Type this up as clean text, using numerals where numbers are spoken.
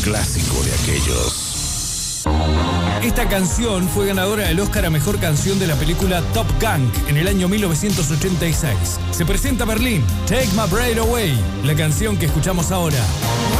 clásico de aquellos. Esta canción fue ganadora del Oscar a Mejor Canción de la película Top Gun en el año 1986. Se presenta Berlín, Take My Breath Away, la canción que escuchamos ahora.